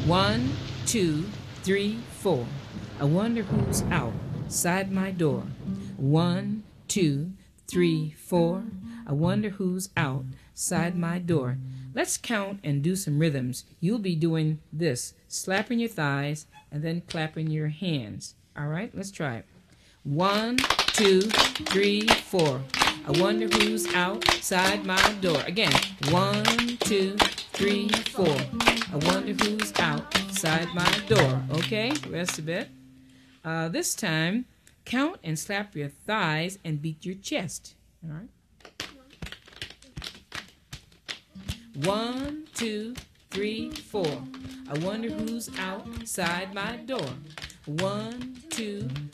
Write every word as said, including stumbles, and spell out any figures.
One, two, three, four. I wonder who's outside my door. One, two, three, four. I wonder who's outside my door. Let's count and do some rhythms. You'll be doing this, slapping your thighs and then clapping your hands. All right, let's try it. One, two, three, four. I wonder who's outside my door. Again, one, two, three, four. I wonder who's outside my door. Okay, rest a bit. Uh, this time, count and slap your thighs and beat your chest. All right. One, two, three, four. I wonder who's outside my door. One, two,